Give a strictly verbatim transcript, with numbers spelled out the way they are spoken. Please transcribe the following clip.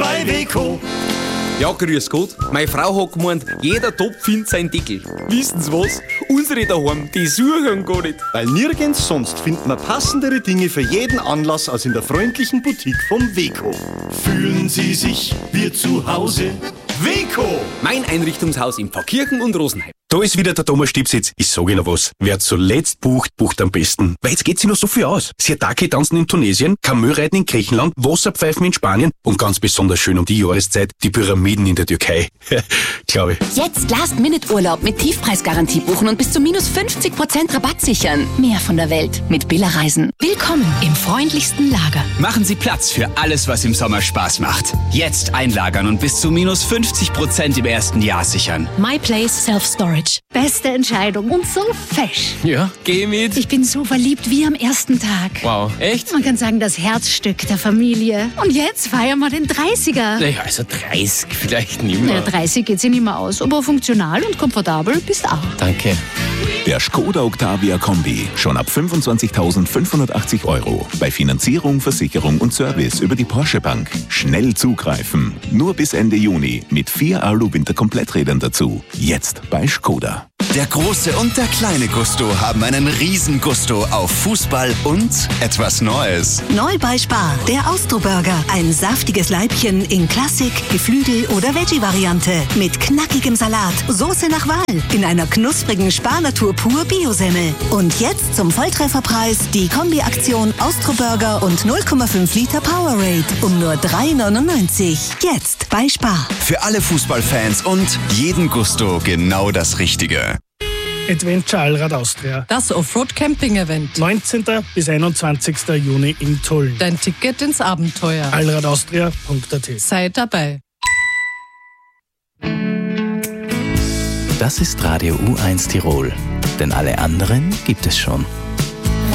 bei Weco. Ja, grüß Gott. Meine Frau hat gemeint, jeder Topf findet seinen Deckel. Wissen Sie was? Unsere daheim, die suchen gar nicht. Weil nirgends sonst findet man passendere Dinge für jeden Anlass als in der freundlichen Boutique vom Weco. Fühlen Sie sich wie zu Hause? Weco! Mein Einrichtungshaus in Pfarrkirchen und Rosenheim. Da ist wieder der Thomas Stipsitz. Ich sage Ihnen was. Wer zuletzt bucht, bucht am besten. Weil jetzt geht sich noch so viel aus. Sirtaki tanzen in Tunesien, Kamelreiten in Griechenland, Wasserpfeifen in Spanien und ganz besonders schön um die Jahreszeit die Pyramiden in der Türkei. Glaube ich. Jetzt Last-Minute-Urlaub mit Tiefpreisgarantie buchen und bis zu minus fünfzig Prozent Rabatt sichern. Mehr von der Welt mit Billa Reisen. Willkommen im freundlichsten Lager. Machen Sie Platz für alles, was im Sommer Spaß macht. Jetzt einlagern und bis zu minus fünfzig Prozent im ersten Jahr sichern. My Place Self-Storage. Beste Entscheidung und so fesch. Ja, geh mit. Ich bin so verliebt wie am ersten Tag. Wow, echt? Man kann sagen, das Herzstück der Familie. Und jetzt feiern wir den dreißiger. Naja, also dreißig vielleicht nicht mehr. Naja, dreißig geht sich nicht mehr aus, aber funktional und komfortabel bist auch. Danke. Der Skoda Octavia Kombi. Schon ab fünfundzwanzigtausendfünfhundertachtzig Euro. Bei Finanzierung, Versicherung und Service über die Porsche Bank. Schnell zugreifen. Nur bis Ende Juni. Mit vier Alu-Winter-Kompletträdern dazu. Jetzt bei Skoda. Der große und der kleine Gusto haben einen riesen Gusto auf Fußball und etwas Neues. Neu bei Spar, der Austro-Burger. Ein saftiges Leibchen in Klassik, Geflügel- oder Veggie-Variante. Mit knackigem Salat, Soße nach Wahl. In einer knusprigen Spar-Natur pur Bio-Semmel. Und jetzt zum Volltrefferpreis die Kombi-Aktion Austro-Burger und null Komma fünf Liter Powerade. Um nur drei neunundneunzig. Jetzt bei Spar. Für alle Fußballfans und jeden Gusto genau das Richtige. Adventure Allrad Austria. Das Offroad-Camping-Event. neunzehnten bis einundzwanzigsten Juni in Tulln. Dein Ticket ins Abenteuer. allradaustria punkt a t. Sei dabei. Das ist Radio U eins Tirol. Denn alle anderen gibt es schon.